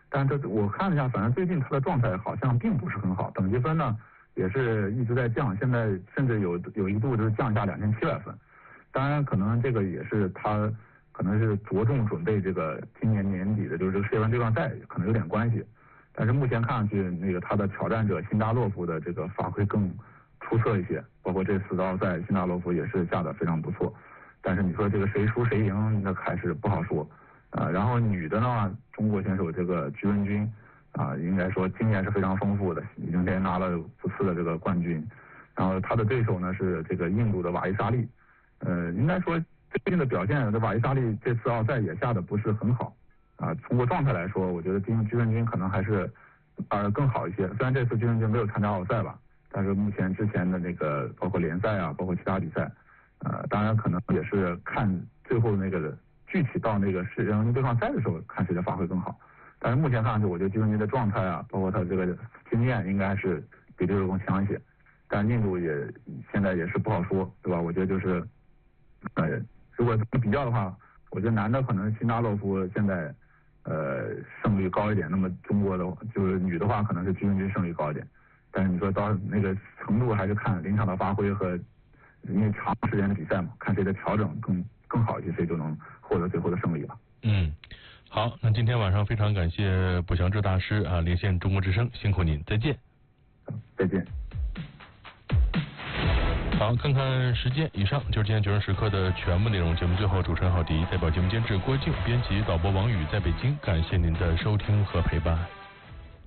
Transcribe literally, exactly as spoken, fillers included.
但是这我看了一下，反正最近他的状态好像并不是很好，等级分呢也是一直在降，现在甚至有有一度就是降下两千七百分。当然，可能这个也是他可能是着重准备这个今年年底的就是这个世界杯对抗赛，可能有点关系。但是目前看上去，那个他的挑战者辛达洛夫的这个发挥更出色一些，包括这次的奥赛，辛达洛夫也是下的非常不错。但是你说这个谁输谁赢，那还是不好说。啊，然后女的呢，中国选手这个鞠文君啊，应该说经验是非常丰富的，已经连拿了五次的这个冠军。然后她的对手呢是这个印度的瓦伊莎利，呃，应该说最近的表现，这瓦伊莎利这次奥赛也下的不是很好啊。通过状态来说，我觉得今鞠文君可能还是呃更好一些。虽然这次鞠文君没有参加奥赛吧，但是目前之前的那个包括联赛啊，包括其他比赛，呃，当然可能也是看最后那个。具体到那个世界杯对抗赛的时候，看谁的发挥更好。但是目前看上去，我觉得鞠文君的状态啊，包括他这个经验，应该是比对手更强一些。但印度也现在也是不好说，对吧？我觉得就是，呃，如果比较的话，我觉得男的可能辛达洛夫现在呃胜率高一点，那么中国的就是女的话，可能是鞠文君胜率高一点。但是你说到那个程度，还是看临场的发挥和因为长时间的比赛嘛，看谁的调整更更好一些，谁就能获得最后的胜利了。 嗯，好，那今天晚上非常感谢卜祥志大师啊，连线中国之声，辛苦您，再见。 再见。 好，看看时间，以上就是今天九人时刻的全部内容。节目最后，主持人郝迪代表节目监制郭静，编辑导播王宇在北京，感谢您的收听和陪伴。